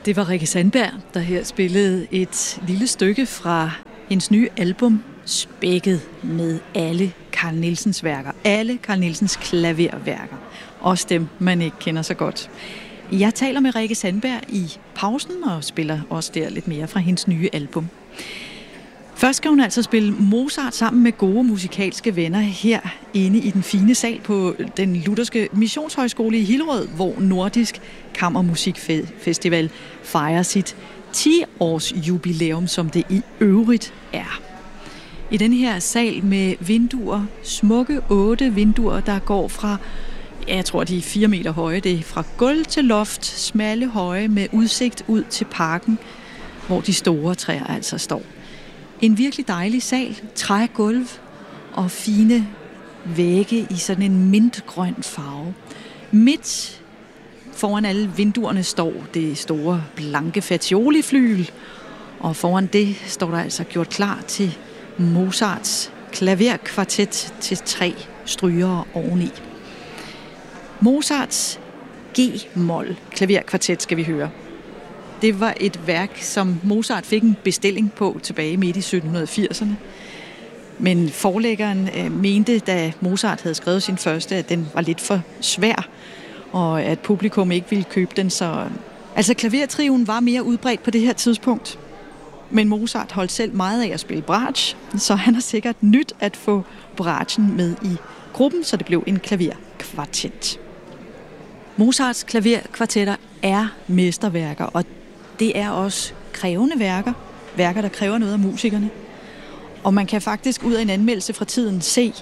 Det var Rikke Sandberg, der her spillede et lille stykke fra hendes nye album, spækket med alle Carl Nielsens værker. Alle Carl Nielsens klaverværker. Også dem, man ikke kender så godt. Jeg taler med Rikke Sandberg i pausen og spiller også der lidt mere fra hendes nye album. Først skal hun altså spille Mozart sammen med gode musikalske venner her inde i den fine sal på den lutherske missionshøjskole i Hillerød, hvor Nordisk Kammermusikfestival fejrer sit 10-års jubilæum, som det i øvrigt er. I den her sal med vinduer, smukke 8 vinduer, der går fra, jeg tror de er 4 meter høje, det er fra gulv til loft, smalle høje med udsigt ud til parken, hvor de store træer altså står. En virkelig dejlig sal, trægulv og fine vægge i sådan en mintgrøn farve. Midt foran alle vinduerne står det store blanke Fagioli-flygel, og foran det står der altså gjort klar til Mozarts klaverkvartet til 3 strygere oveni. Mozarts G-mol klaverkvartet skal vi høre. Det var et værk, som Mozart fik en bestilling på tilbage midt i 1780'erne. Men forlæggeren mente, da Mozart havde skrevet sin første, at den var lidt for svær, og at publikum ikke ville købe den. Så altså klavertrioen var mere udbredt på det her tidspunkt. Men Mozart holdt selv meget af at spille bratsch, så han har sikkert nyt at få bratschen med i gruppen, så det blev en klaverkvartet. Mozarts klaverkvartetter er mesterværker, og det er også krævende værker. Værker, der kræver noget af musikerne. Og man kan faktisk ud af en anmeldelse fra tiden se,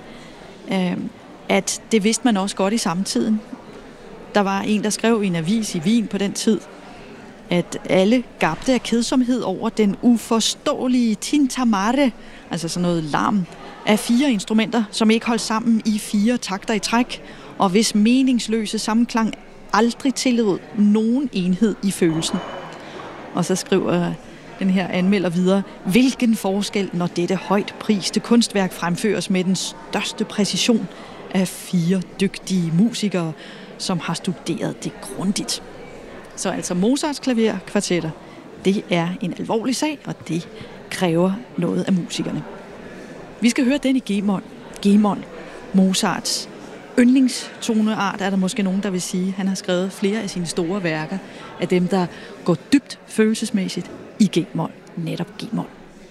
at det vidste man også godt i samtiden. Der var en, der skrev i en avis i Wien på den tid, at alle gabte af kedsomhed over den uforståelige tintamarre, altså sådan noget larm, af 4 instrumenter, som ikke holdt sammen i 4 takter i træk, og hvis meningsløse sammenklang aldrig tillod nogen enhed i følelsen. Og så skriver den her anmelder videre, hvilken forskel, når dette højt priste kunstværk fremføres med den største præcision af 4 dygtige musikere, som har studeret det grundigt. Så altså Mozarts klaverkvartetter, det er en alvorlig sag, og det kræver noget af musikerne. Vi skal høre den i G-mol. G-mol, Mozarts yndlingstoneart, er der måske nogen, der vil sige. Han har skrevet flere af sine store værker, af dem, der går dybt følelsesmæssigt i G-mol, netop G-mol.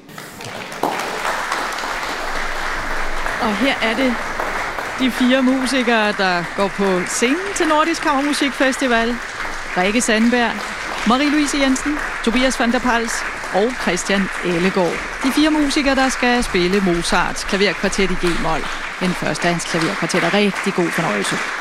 Og her er det de 4 musikere, der går på scenen til Nordisk Kammermusikfestival. Rikke Sandberg, Marie-Louise Jensen, Tobias van der Pals og Christian Ellegaard. De 4 musikere, der skal spille Mozarts klaverkvartet i G-mol. Den første af hans klaverkvartetter. Rigtig god fornøjelse.